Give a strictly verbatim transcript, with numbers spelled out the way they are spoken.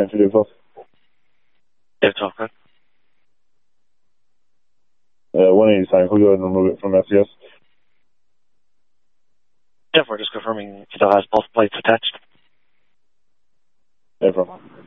Can't do both. Yeah, talk, right? Uh, one eighty time. We'll go ahead and remove it from S C S. Yeah, we're just confirming it still has both plates attached. No problem.